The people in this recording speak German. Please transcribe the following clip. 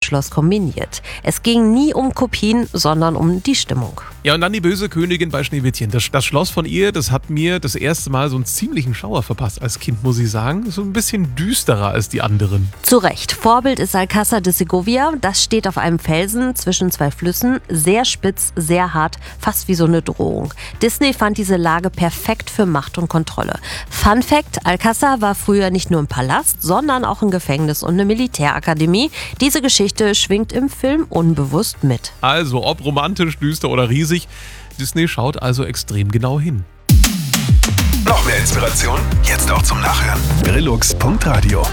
Schloss kombiniert. Es ging nie um Kopien, sondern um die Stimmung. Ja, und dann die böse Königin bei Schneewittchen. Das Schloss von ihr, das hat mir das erste Mal so einen ziemlichen Schauer verpasst als Kind, muss ich sagen. So ein bisschen düsterer als die anderen. Zu Recht. Vorbild ist Alcázar de Segovia. Das steht auf einem Felsen zwischen zwei Flüssen. Sehr spitz, sehr hart, fast wie so eine Drohung. Disney fand diese Lage perfekt für Macht und Kontrolle. Fun Fact: Alcázar war früher nicht nur ein Palast, sondern auch ein Gefängnis und eine Militärakademie. Diese Geschichte schwingt im Film unbewusst mit. Also, ob romantisch, düster oder riesig, Disney schaut also extrem genau hin. Noch mehr Inspiration? Jetzt auch zum Nachhören. Brillux.radio